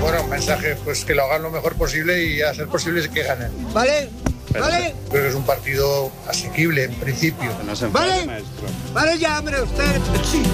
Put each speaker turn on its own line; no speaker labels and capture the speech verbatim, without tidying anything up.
bueno, un mensaje, pues que lo hagan lo mejor posible y a ser posible es que ganen.
¿Vale?
Pero
¿Vale?
creo que es un partido asequible en principio.
¿Vale? ¿Vale ya, hombre, usted?